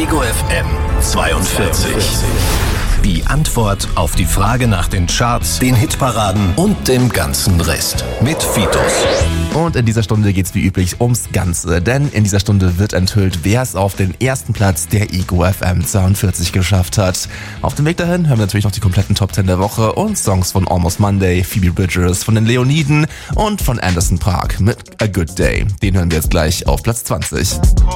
Ego FM 42. Die Antwort auf die Frage nach den Charts, den Hitparaden und dem ganzen Rest. Mit Fitus. Und in dieser Stunde geht's wie üblich ums Ganze, denn in dieser Stunde wird enthüllt, wer es auf den ersten Platz der Ego FM 42 geschafft hat. Auf dem Weg dahin hören wir natürlich noch die kompletten Top 10 der Woche und Songs von Almost Monday, Phoebe Bridgers, von den Leoniden und von Anderson .Paak mit A Good Day. Den hören wir jetzt gleich auf Platz 20.